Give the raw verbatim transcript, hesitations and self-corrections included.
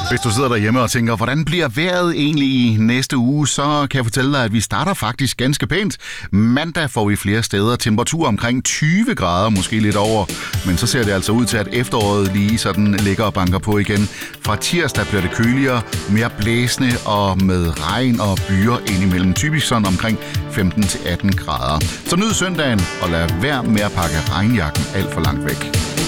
Hvis du sidder derhjemme og tænker, hvordan bliver vejret egentlig i næste uge, så kan jeg fortælle dig, at vi starter faktisk ganske pænt. Mandag får vi flere steder temperatur omkring tyve grader, måske lidt over. Men så ser det altså ud til, at efteråret lige sådan ligger og banker på igen. Fra tirsdag bliver det køligere, mere blæsende og med regn og byer indimellem. Typisk sådan omkring femten til atten grader. Så nyd søndagen og lad være med at pakke regnjakken alt for langt væk.